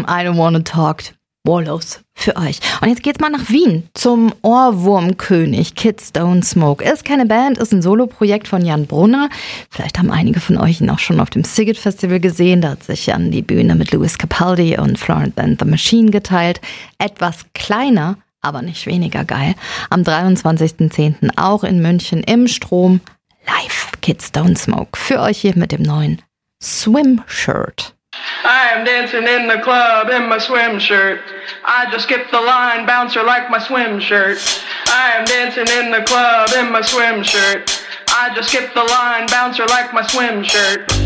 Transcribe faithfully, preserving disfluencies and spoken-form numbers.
Album I Don't Wanna Talk. Wallows für euch. Und jetzt geht's mal nach Wien zum Ohrwurmkönig Kids Don't Smoke. Ist keine Band, ist ein Soloprojekt von Jan Brunner. Vielleicht haben einige von euch ihn auch schon auf dem Sziget Festival gesehen. Da hat sich Jan die Bühne mit Lewis Capaldi und Florence and the Machine geteilt. Etwas kleiner, aber nicht weniger geil. Am dreiundzwanzigsten zehnten auch in München im Strom. Live Kids Don't Smoke. Für euch hier mit dem neuen Swim Shirt. I am dancing in the club in my swim shirt. I just skipped the line, bouncer like my swim shirt. I am dancing in the club in my swim shirt. I just skipped the line, bouncer like my swim shirt.